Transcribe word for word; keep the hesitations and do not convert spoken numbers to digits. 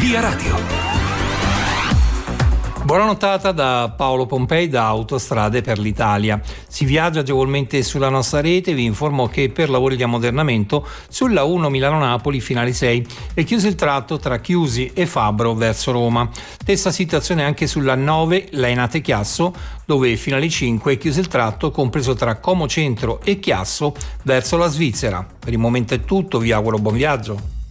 Via Radio. Buona nottata da Paolo Pompei da Autostrade per l'Italia. Si viaggia agevolmente sulla nostra rete. Vi informo che per lavori di ammodernamento sulla uno Milano-Napoli finale sei è chiuso il tratto tra Chiusi e Fabro verso Roma. Stessa situazione anche sulla nove Lainate-Chiasso, dove finale cinque è chiuso il tratto compreso tra Como Centro e Chiasso verso la Svizzera. Per il momento è tutto, vi auguro buon viaggio.